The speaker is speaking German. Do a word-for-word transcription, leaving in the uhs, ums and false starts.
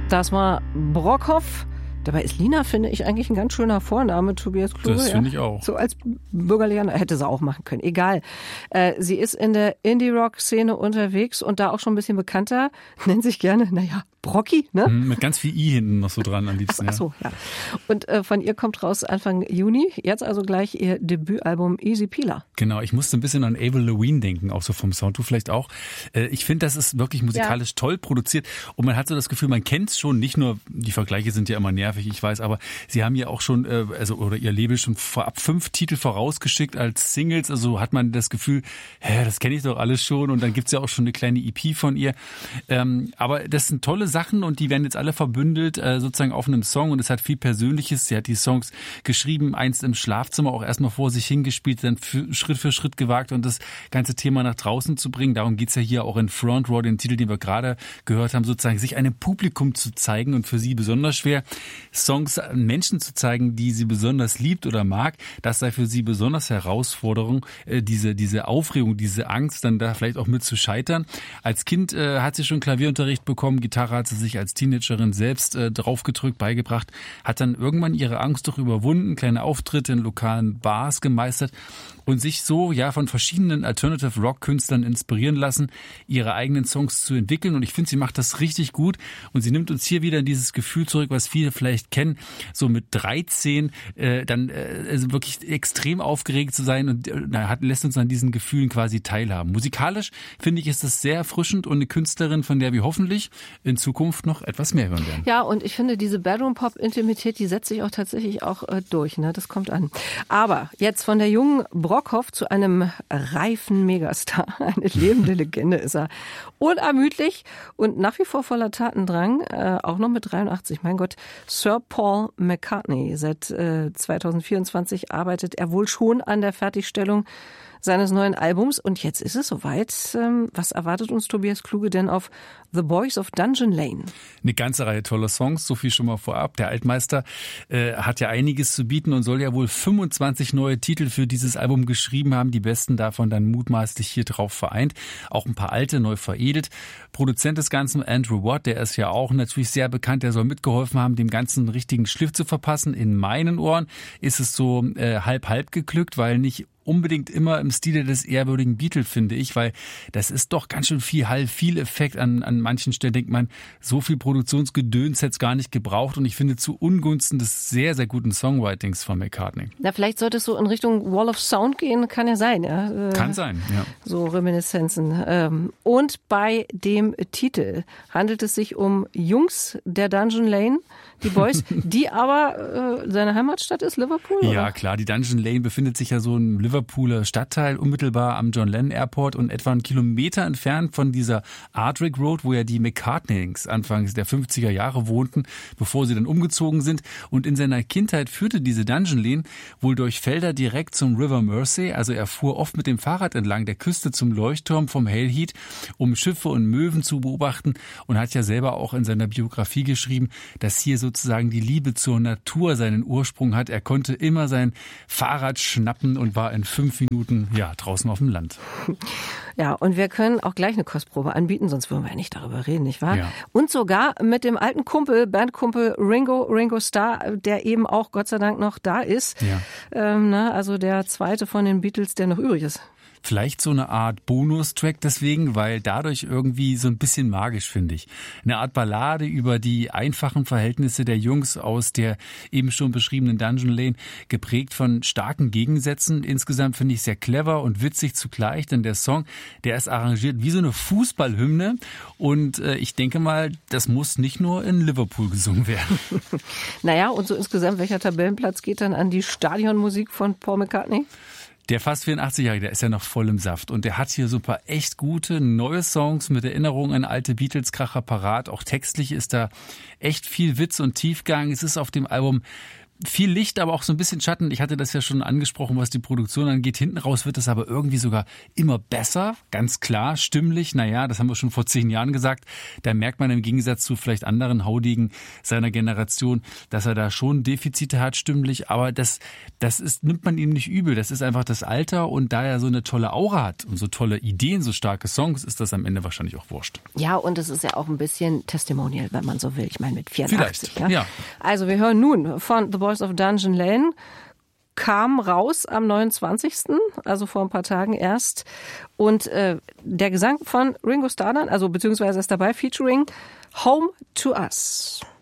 Das war Brockhoff. Dabei ist Lina, finde ich, eigentlich ein ganz schöner Vorname, Tobias Kluge. Das finde ja. ich auch. So als bürgerlicher, hätte sie auch machen können. Egal. Äh, sie ist in der Indie-Rock-Szene unterwegs und da auch schon ein bisschen bekannter. Nennt sich gerne, naja, Brocki, ne? Mhm, mit ganz viel I hinten noch so dran am liebsten. Ach so, ja. Und äh, von ihr kommt raus Anfang Juni. Jetzt also gleich ihr Debütalbum Easy Peeler. Genau, ich musste ein bisschen an Avril Lavigne denken, auch so vom Sound, du vielleicht auch. Äh, ich finde, das ist wirklich musikalisch ja. toll produziert und man hat so das Gefühl, man kennt es schon, nicht nur, die Vergleiche sind ja immer nervig, ich weiß, aber sie haben ja auch schon, äh, also oder ihr Label schon vorab fünf Titel vorausgeschickt als Singles, also hat man das Gefühl, hä, das kenne ich doch alles schon und dann gibt's ja auch schon eine kleine E P von ihr. Ähm, aber das sind tolle Sachen und die werden jetzt alle verbündelt, äh, sozusagen auf einem Song und es hat viel Persönliches. Sie hat die Songs geschrieben, einst im Schlafzimmer auch erstmal vor sich hingespielt, dann für, Schritt für Schritt gewagt und das ganze Thema nach draußen zu bringen. Darum geht's ja hier auch in Front Row, den Titel, den wir gerade gehört haben, sozusagen sich einem Publikum zu zeigen und für sie besonders schwer, Songs Menschen zu zeigen, die sie besonders liebt oder mag. Das sei für sie besonders Herausforderung, äh, diese, diese Aufregung, diese Angst, dann da vielleicht auch mit zu scheitern. Als Kind äh, hat sie schon Klavierunterricht bekommen, Gitarre hat sie sich als Teenagerin selbst äh, draufgedrückt, beigebracht, hat dann irgendwann ihre Angst doch überwunden, kleine Auftritte in lokalen Bars gemeistert und sich so ja von verschiedenen Alternative Rock Künstlern inspirieren lassen, ihre eigenen Songs zu entwickeln und ich finde, sie macht das richtig gut und sie nimmt uns hier wieder in dieses Gefühl zurück, was viele vielleicht kennen, so mit dreizehn äh, dann äh, also wirklich extrem aufgeregt zu sein und äh, hat, lässt uns an diesen Gefühlen quasi teilhaben. Musikalisch finde ich, ist das sehr erfrischend und eine Künstlerin, von der wir hoffentlich in Zukunft noch etwas mehr hören werden. Ja, und ich finde, diese Bedroom-Pop-Intimität, die setzt sich auch tatsächlich auch äh, durch, ne? Das kommt an. Aber jetzt von der jungen Brockhoff zu einem reifen Megastar. Eine lebende Legende ist er. Unermüdlich und nach wie vor voller Tatendrang, äh, auch noch mit dreiundachtzig. Mein Gott, Sir Paul McCartney. Seit äh, zweitausendvierundzwanzig arbeitet er wohl schon an der Fertigstellung seines neuen Albums. Und jetzt ist es soweit. Ähm, was erwartet uns Tobias Kluge denn auf The Boys of Dungeon Lane? Eine ganze Reihe toller Songs, so viel schon mal vorab. Der Altmeister äh, hat ja einiges zu bieten und soll ja wohl fünfundzwanzig neue Titel für dieses Album geschrieben haben. Die besten davon dann mutmaßlich hier drauf vereint. Auch ein paar alte, neu veredelt. Produzent des Ganzen, Andrew Watt, der ist ja auch natürlich sehr bekannt. Der soll mitgeholfen haben, dem Ganzen richtigen Schliff zu verpassen. In meinen Ohren ist es so äh, halb-halb geglückt, weil nicht unbedingt immer im Stile des ehrwürdigen Beatle, finde ich, weil das ist doch ganz schön viel Hall, viel Effekt. An, an manchen Stellen denkt man, so viel Produktionsgedöns hätte es gar nicht gebraucht und ich finde zu Ungunsten des sehr, sehr guten Songwritings von McCartney. Na, vielleicht sollte es so in Richtung Wall of Sound gehen, kann ja sein. Ja? Kann sein, ja. So Reminiszenzen. Und bei dem Titel handelt es sich um Jungs der Dungeon Lane, die Boys, die aber äh, seine Heimatstadt ist Liverpool, oder? Ja, klar, die Dungeon Lane befindet sich ja so im Liverpooler Stadtteil, unmittelbar am John Lennon Airport und etwa einen Kilometer entfernt von dieser Ardwick Road, wo ja die McCartneys Anfang der fünfziger Jahre wohnten, bevor sie dann umgezogen sind. Und in seiner Kindheit führte diese Dungeon Lane wohl durch Felder direkt zum River Mersey. Also er fuhr oft mit dem Fahrrad entlang der Küste zum Leuchtturm vom Hale Head, um Schiffe und Möwen zu beobachten und hat ja selber auch in seiner Biografie geschrieben, dass hier sozusagen die Liebe zur Natur seinen Ursprung hat. Er konnte immer sein Fahrrad schnappen und war in fünf Minuten ja draußen auf dem Land. Ja, und wir können auch gleich eine Kostprobe anbieten, sonst würden wir ja nicht darüber reden, nicht wahr? Ja. Und sogar mit dem alten Kumpel, Bandkumpel Ringo, Ringo Starr, der eben auch Gott sei Dank noch da ist. Ja. Ähm, na, also der zweite von den Beatles, der noch übrig ist. Vielleicht so eine Art Bonustrack deswegen, weil dadurch irgendwie so ein bisschen magisch, finde ich. Eine Art Ballade über die einfachen Verhältnisse der Jungs aus der eben schon beschriebenen Dungeon Lane, geprägt von starken Gegensätzen. Insgesamt finde ich sehr clever und witzig zugleich, denn der Song, der ist arrangiert wie so eine Fußballhymne und äh, ich denke mal, das muss nicht nur in Liverpool gesungen werden. Naja, und so insgesamt, welcher Tabellenplatz geht dann an die Stadionmusik von Paul McCartney? Der fast vierundachtzig-Jährige, der ist ja noch voll im Saft und der hat hier so ein paar echt gute neue Songs mit Erinnerungen an alte Beatles-Kracher parat. Auch textlich ist da echt viel Witz und Tiefgang. Es ist auf dem Album viel Licht, aber auch so ein bisschen Schatten. Ich hatte das ja schon angesprochen, was die Produktion angeht. Hinten raus wird es aber irgendwie sogar immer besser. Ganz klar, stimmlich. Naja, das haben wir schon vor zehn Jahren gesagt. Da merkt man im Gegensatz zu vielleicht anderen Haudigen seiner Generation, dass er da schon Defizite hat stimmlich. Aber das, das ist, nimmt man ihm nicht übel. Das ist einfach das Alter. Und da er so eine tolle Aura hat und so tolle Ideen, so starke Songs, ist das am Ende wahrscheinlich auch wurscht. Ja, und es ist ja auch ein bisschen Testimonial, wenn man so will. Ich meine, mit vierundachtzig. Vielleicht, ja. ja. Also wir hören nun von The Boys of Dungeon Lane, kam raus am neunundzwanzigsten, also vor ein paar Tagen erst. Und äh, der Gesang von Ringo Starr, also beziehungsweise ist dabei featuring Home to Us.